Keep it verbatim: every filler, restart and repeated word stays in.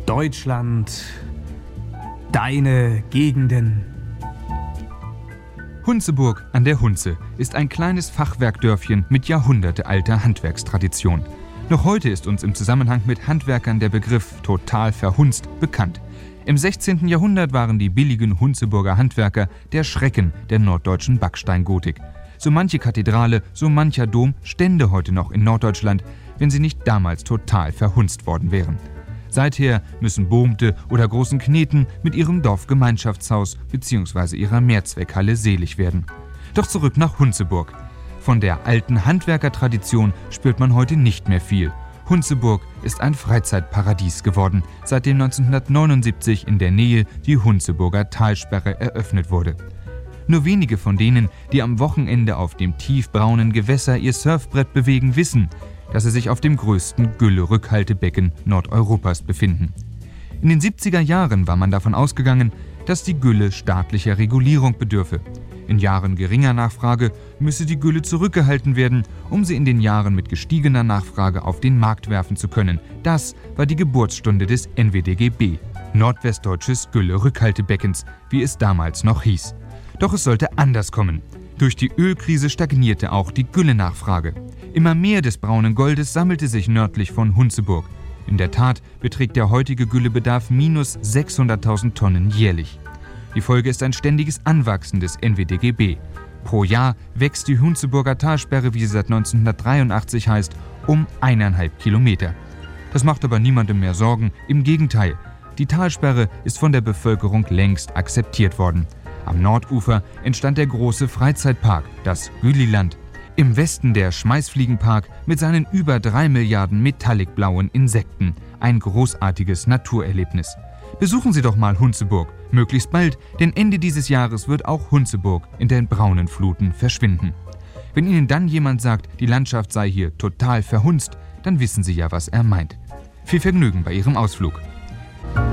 Deutschland, deine Gegenden. Hunzeburg an der Hunze ist ein kleines Fachwerkdörfchen mit jahrhundertealter Handwerkstradition. Noch heute ist uns im Zusammenhang mit Handwerkern der Begriff total verhunzt bekannt. Im sechzehnten Jahrhundert waren die billigen Hunzeburger Handwerker der Schrecken der norddeutschen Backsteingotik. So manche Kathedrale, so mancher Dom stände heute noch in Norddeutschland, wenn sie nicht damals total verhunzt worden wären. Seither müssen Bohmte oder Großen Kneten mit ihrem Dorfgemeinschaftshaus bzw. ihrer Mehrzweckhalle selig werden. Doch zurück nach Hunzeburg. Von der alten Handwerkertradition spürt man heute nicht mehr viel. Hunzeburg ist ein Freizeitparadies geworden, seitdem neunzehnhundertneunundsiebzig in der Nähe die Hunzeburger Talsperre eröffnet wurde. Nur wenige von denen, die am Wochenende auf dem tiefbraunen Gewässer ihr Surfbrett bewegen, wissen, dass sie sich auf dem größten Gülle-Rückhaltebecken Nordeuropas befinden. In den siebziger Jahren war man davon ausgegangen, dass die Gülle staatlicher Regulierung bedürfe. In Jahren geringer Nachfrage müsse die Gülle zurückgehalten werden, um sie in den Jahren mit gestiegener Nachfrage auf den Markt werfen zu können. Das war die Geburtsstunde des N W D G B, Nordwestdeutsches Gülle-Rückhaltebeckens, wie es damals noch hieß. Doch es sollte anders kommen. Durch die Ölkrise stagnierte auch die Güllenachfrage. Immer mehr des braunen Goldes sammelte sich nördlich von Hunzeburg. In der Tat beträgt der heutige Güllebedarf minus sechshunderttausend Tonnen jährlich. Die Folge ist ein ständiges Anwachsen des N W D G B. Pro Jahr wächst die Hunzeburger Talsperre, wie sie seit neunzehnhundertdreiundachtzig heißt, um eineinhalb Kilometer. Das macht aber niemandem mehr Sorgen, im Gegenteil. Die Talsperre ist von der Bevölkerung längst akzeptiert worden. Am Nordufer entstand der große Freizeitpark, das Gülliland. Im Westen der Schmeißfliegenpark mit seinen über drei Milliarden metallicblauen Insekten. Ein großartiges Naturerlebnis. Besuchen Sie doch mal Hunzeburg, möglichst bald, denn Ende dieses Jahres wird auch Hunzeburg in den braunen Fluten verschwinden. Wenn Ihnen dann jemand sagt, die Landschaft sei hier total verhunzt, dann wissen Sie ja, was er meint. Viel Vergnügen bei Ihrem Ausflug.